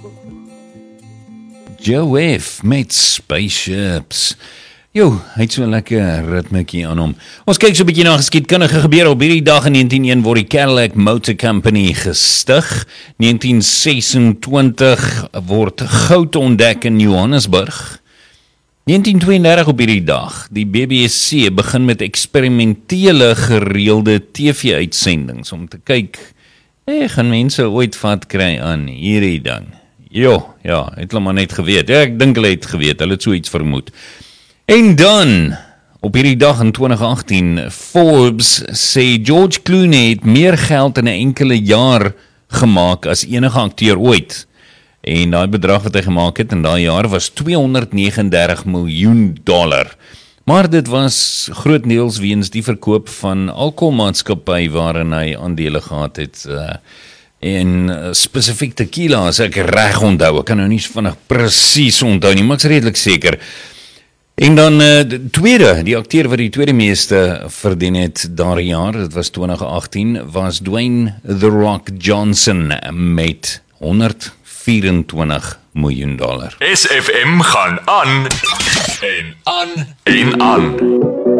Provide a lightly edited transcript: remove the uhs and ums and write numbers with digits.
Joe F. met Spaceships. Jo, hy het so 'n lekker ritmekie aan hom. Ons kyk so 'n bietjie na geskiedkundige gebeure. Op hierdie dag in 1901 word die Cadillac Motor Company gestig. 1926 word goud ontdek in Johannesburg. 1932 op hierdie dag, die BBC begin met eksperimentele gereelde TV-uitsendings om te kyk, gaan mense ooit vat kry aan hierdie ding? Jo, ja, het hulle maar net geweet. Ja, ek dink hulle het geweet, hulle het so iets vermoed. En dan, op hierdie dag in 2018, Forbes sê George Clooney het meer geld in 'n enkele jaar gemaak as enige akteur ooit. En daai bedrag wat hy gemaak het in daai jaar was $239 miljoen. Maar dit was grootdeels weens die verkoop van alkoholmaatskappy waarin hy aandele gehad het. En spesifiek tequila, as ek reg onthou. Ek kan nou nie vinnig presies onthou nie, maar ek's redelik seker. En dan die tweede, die akteur wat die tweede meeste verdien het daardie jaar, dit was 2018, was Dwayne The Rock Johnson met $124 miljoen. SFM gaan aan en aan en aan.